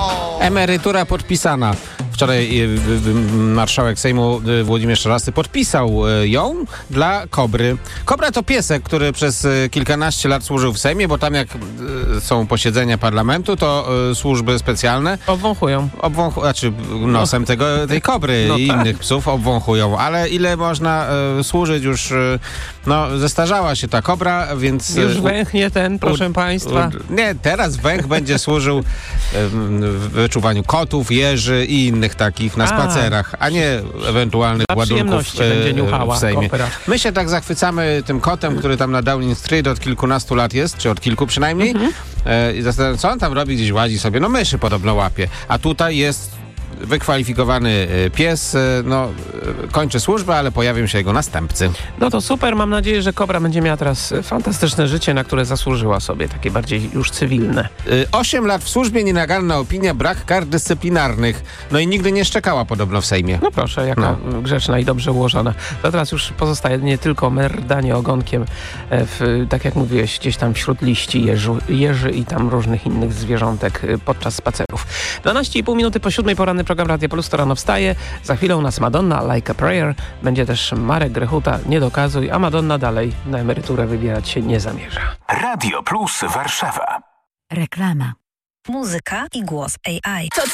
Emerytura podpisana. Wczoraj marszałek Sejmu Włodzimierz Czarzasty podpisał ją dla Kobry. Kobra to piesek, który przez kilkanaście lat służył w Sejmie, bo tam jak są posiedzenia parlamentu, to służby specjalne obwąchują. Znaczy nosem tej kobry i innych psów obwąchują. Ale ile można służyć już, zestarzała się ta kobra, więc... Już węch nie ten, proszę państwa. Nie, teraz węch będzie służył w wyczuwaniu kotów, jeży i innych takich na spacerach, a nie ewentualnych ładunków będzie niuchała w Sejmie. Kopra. My się tak zachwycamy tym kotem, który tam na Downing Street od kilkunastu lat jest, czy od kilku przynajmniej. I zastanawiam, co on tam robi, gdzieś łazi sobie. Myszy podobno łapie. A tutaj jest wykwalifikowany pies, kończy służbę, ale pojawią się jego następcy. No to super, mam nadzieję, że Kobra będzie miała teraz fantastyczne życie, na które zasłużyła sobie, takie bardziej już cywilne. 8 lat w służbie, nienaganna opinia, brak kar dyscyplinarnych. No i nigdy nie szczekała podobno w Sejmie. No proszę, jaka grzeczna i dobrze ułożona. To teraz już pozostaje nie tylko merdanie ogonkiem, tak jak mówiłeś, gdzieś tam wśród liści jeży i tam różnych innych zwierzątek podczas spacerów. 12,5 minuty po 7 poranny program Radio Plus to rano wstaje. Za chwilę u nas Madonna, Like a Prayer. Będzie też Marek Grechuta, Nie dokazuj, a Madonna dalej na emeryturę wybierać się nie zamierza. Radio Plus Warszawa. Reklama. Muzyka i głos AI.